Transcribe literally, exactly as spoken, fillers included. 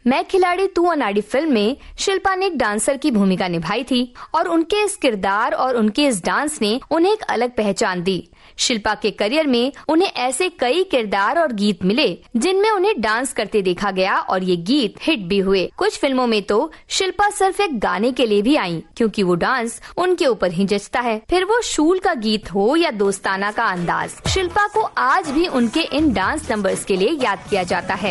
मैं खिलाड़ी तू अनाड़ी फिल्म में शिल्पा ने एक डांसर की भूमिका निभाई थी और उनके इस किरदार और उनके इस डांस ने उन्हें एक अलग पहचान दी। शिल्पा के करियर में उन्हें ऐसे कई किरदार और गीत मिले जिनमें उन्हें डांस करते देखा गया और ये गीत हिट भी हुए। कुछ फिल्मों में तो शिल्पा सिर्फ एक गाने के लिए भी आईं, क्योंकि वो डांस उनके ऊपर ही जचता है, फिर वो शूल का गीत हो या दोस्ताना का अंदाज। शिल्पा को आज भी उनके इन डांस नंबर्स के लिए याद किया जाता है।